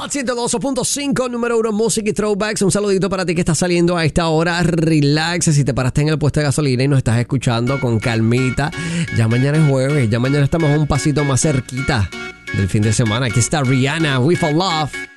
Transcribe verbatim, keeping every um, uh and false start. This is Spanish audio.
Hot ciento dos punto cinco, número uno, música y throwbacks. Un saludito para ti que estás saliendo a esta hora. Relax, si te paraste en el puesto de gasolina y nos estás escuchando con calmita. Ya mañana es jueves, ya mañana estamos un pasito más cerquita del fin de semana. Aquí está Rihanna, We For Love.